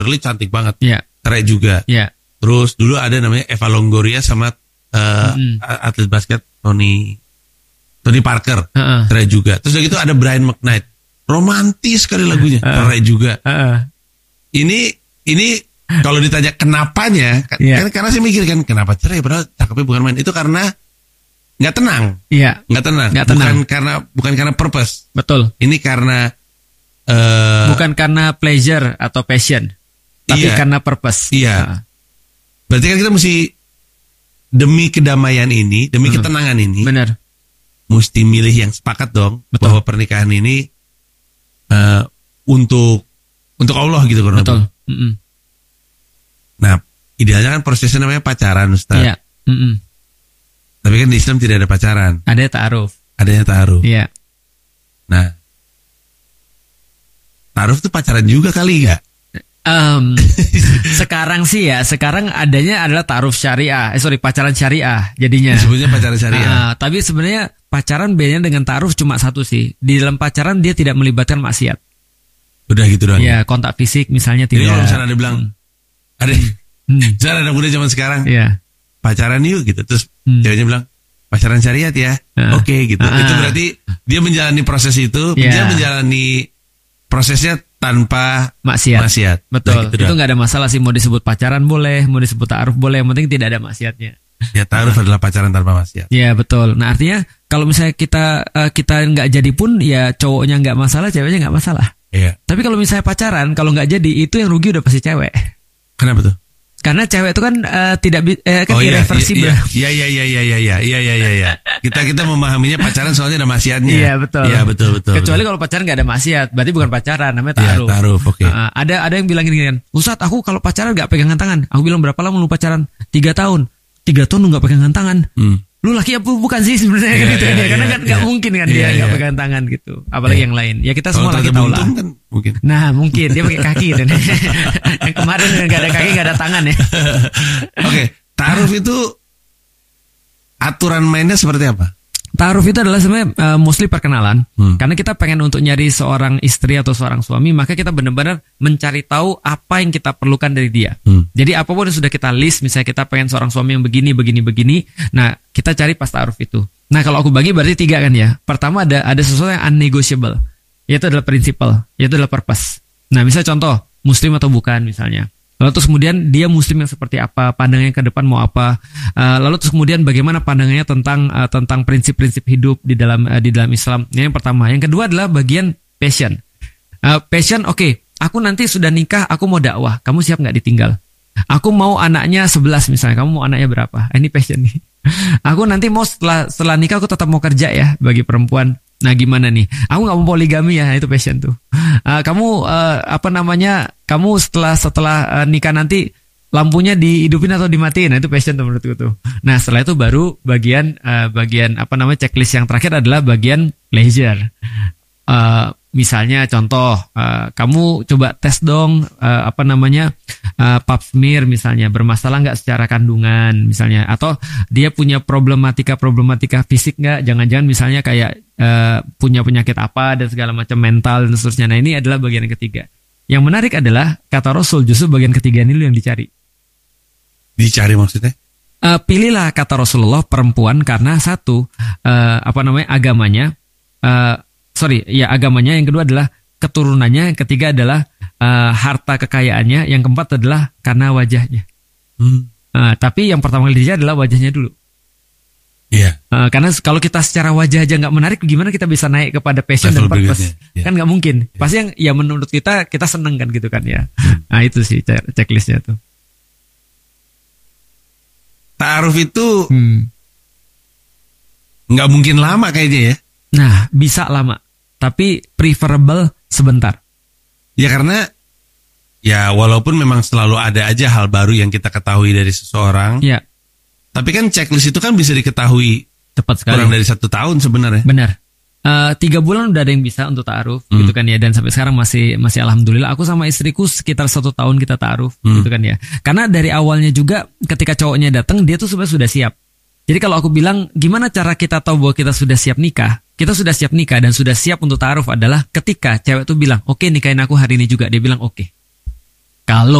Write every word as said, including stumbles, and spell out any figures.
Shirley cantik banget. Iya. Cerai juga. Iya. Terus dulu ada namanya Eva Longoria sama uh, mm. atlet basket Tony Tony Parker. Uh-uh. Cerai juga. Terus udah gitu ada Brian McKnight. Romantis sekali lagunya. Uh-uh. Cerai juga. Uh-uh. Ini ini kalau ditanya kenapanya, yeah. kan karena saya mikir kan kenapa cerai padahal cakepnya bukan main. Itu karena nggak tenang. Iya. Nggak tenang. Nggak tenang. Bukan karena bukan karena purpose. Betul. Ini karena uh, bukan karena pleasure atau passion, tapi iya. karena purpose. Iya. Nah. Berarti kan kita mesti demi kedamaian ini, demi hmm. ketenangan ini. Benar. Mesti milih yang sepakat dong. Betul. Bahwa pernikahan ini uh, untuk untuk Allah gitu kan. Betul. Mm-mm. Nah, idealnya kan prosesnya namanya pacaran, Ustaz. Iya. Mm-mm. Tapi kan di Islam tidak ada pacaran. Ada ta'aruf. Adanya ta'aruf. Iya. Nah, ta'aruf itu pacaran juga kali gak? Um, sekarang sih ya, sekarang adanya adalah ta'aruf syariah. Eh sorry, pacaran syariah jadinya. Disebutnya pacaran syariah. Uh, tapi sebenarnya pacaran bedanya dengan ta'aruf cuma satu sih. Di dalam pacaran dia tidak melibatkan maksiat. Udah gitu doang. Ya, kontak fisik misalnya tidak. Jadi kalau misalnya ada bilang, hmm. ada, hmm. misalnya ada muda zaman sekarang. Iya. Pacaran yuk gitu, terus hmm. ceweknya bilang pacaran syariat ya, uh, oke okay, gitu. Uh, itu berarti dia menjalani proses itu, yeah. dia menjalani prosesnya tanpa maksiat. maksiat. Betul. Nah, gitu itu nggak ada masalah sih, mau disebut pacaran boleh, mau disebut ta'aruf boleh, yang penting tidak ada maksiatnya. Ya ta'aruf uh. adalah pacaran tanpa maksiat. Ya betul. Nah artinya kalau misalnya kita uh, kita nggak jadi pun ya cowoknya nggak masalah, ceweknya nggak masalah. Iya. Tapi kalau misalnya pacaran, kalau nggak jadi itu yang rugi udah pasti cewek. Kenapa tuh? Karena cewek itu kan uh, tidak eh, kan oh, irreversible. Iya iya iya iya iya iya iya iya iya. Kita kita memahaminya pacaran soalnya ada maksiatnya. Iya betul. Iya betul betul. Kecuali betul. kalau pacaran nggak ada maksiat, berarti bukan pacaran, namanya ta'aruf. Iya, ta'aruf, oke. Okay. Uh, ada ada yang bilang gini kan, Ustadz aku kalau pacaran nggak pegangan tangan. Aku bilang berapa lama lu pacaran? Tiga tahun. Tiga tahun lu nggak pegangan tangan. Hmm. Lu laki apa bukan sih sebenarnya yeah, gitu yeah, ya, karena yeah, kan nggak yeah. mungkin kan yeah, dia nggak yeah. pegang tangan gitu, apalagi yeah. yang lain. Ya kita semua lagi tahu lah. Kan mungkin. Nah mungkin dia pakai kaki dan yang kemarin nggak ada kaki nggak ada tangan ya. Oke, okay. Ta'aruf itu aturan mainnya seperti apa? Ta'aruf itu adalah sebenarnya uh, mostly perkenalan. Hmm. Karena kita pengen untuk nyari seorang istri atau seorang suami, maka kita benar-benar mencari tahu apa yang kita perlukan dari dia. Hmm. Jadi apapun yang sudah kita list, misalnya kita pengen seorang suami yang begini, begini, begini. Nah, kita cari pas ta'aruf itu. Nah, kalau aku bagi berarti tiga kan ya. Pertama ada ada sesuatu yang unnegotiable, yaitu adalah prinsipal, yaitu adalah purpose. Nah, misalnya contoh, muslim atau bukan misalnya. Lalu terus kemudian dia muslim yang seperti apa, pandangannya ke depan mau apa. Uh, lalu terus kemudian bagaimana pandangannya tentang uh, tentang prinsip-prinsip hidup di dalam uh, di dalam Islam. Ini yang pertama. Yang kedua adalah bagian passion. Uh, passion, oke, okay, aku nanti sudah nikah, aku mau dakwah. Kamu siap nggak ditinggal? Aku mau anaknya sebelas misalnya, kamu mau anaknya berapa? Ah, ini passion nih. Aku nanti mau setelah setelah nikah aku tetap mau kerja ya bagi perempuan. Nah gimana nih? Aku nggak mau poligami ya, itu passion tuh. Uh, kamu uh, apa namanya? Kamu setelah setelah uh, nikah nanti lampunya dihidupin atau dimatiin? Nah itu passion tuh menurutku tuh. Nah setelah itu baru bagian uh, bagian apa namanya checklist yang terakhir adalah bagian leisure. Uh, misalnya contoh, uh, kamu coba tes dong uh, apa namanya uh, pap smear misalnya, bermasalah nggak secara kandungan misalnya, atau dia punya problematika problematika fisik nggak? Jangan-jangan misalnya kayak Uh, punya penyakit apa dan segala macam mental dan seterusnya. Nah ini adalah bagian yang ketiga. Yang menarik adalah kata Rasul justru bagian ketiga ini yang dicari. Dicari maksudnya? Uh, pilihlah kata Rasulullah perempuan karena satu uh, apa namanya agamanya, uh, sorry ya agamanya. Yang kedua adalah keturunannya. Yang ketiga adalah uh, harta kekayaannya. Yang keempat adalah karena wajahnya. Hmm. Uh, tapi yang pertama kali dicari adalah wajahnya dulu. Iya. Yeah. Uh, karena kalau kita secara wajah aja nggak menarik, gimana kita bisa naik kepada passion level dan purpose? Yeah. Kan nggak mungkin. Yeah. Pasti yang ya menurut kita kita seneng kan gitu kan ya. Hmm. Nah itu sih checklistnya tuh. Ta'aruf itu nggak hmm. mungkin lama kayaknya ya. Nah bisa lama, tapi preferable sebentar. Ya karena ya walaupun memang selalu ada aja hal baru yang kita ketahui dari seseorang. Iya. Yeah. Tapi kan checklist itu kan bisa diketahui cepat sekali. Kurang dari satu tahun sebenarnya. Benar. Uh, tiga bulan udah ada yang bisa untuk ta'aruf, hmm. gitu kan ya. Dan sampai sekarang masih masih alhamdulillah. Aku sama istriku sekitar satu tahun kita ta'aruf, hmm. gitu kan ya. Karena dari awalnya juga ketika cowoknya datang dia tuh sebenarnya sudah siap. Jadi kalau aku bilang gimana cara kita tahu bahwa kita sudah siap nikah? Kita sudah siap nikah dan sudah siap untuk ta'aruf adalah ketika cewek tuh bilang oke okay, nikahin aku hari ini juga. Dia bilang oke. Okay. Kalau